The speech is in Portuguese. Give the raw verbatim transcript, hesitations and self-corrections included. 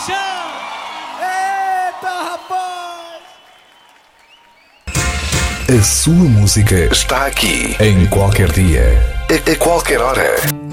chão! Eita, rapaz! A sua música está aqui, em qualquer dia, a, a qualquer hora.